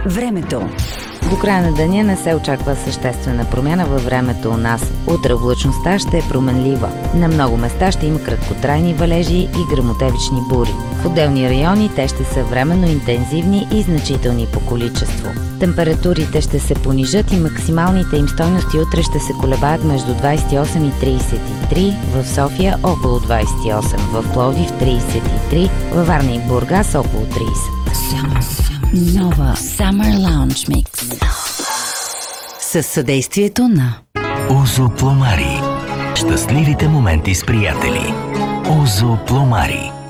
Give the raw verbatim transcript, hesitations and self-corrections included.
Времето. До края на деня не се очаква съществена промяна във времето у нас. Утре облачността ще е променлива. На много места ще има краткотрайни валежи и гръмотевични бури. В отделни райони те ще са временно интензивни и значителни по количество. Температурите ще се понижат и максималните им стойности утре ще се колебаят между двадесет и осем и тридесет и три, в София около двадесет и осем, в Пловдив тридесет и три, във Варна и Бургас около тридесет. Нова Summer Lounge Mix със съдействието на Озо Пломари. Щастливите моменти с приятели. Озо Пломари.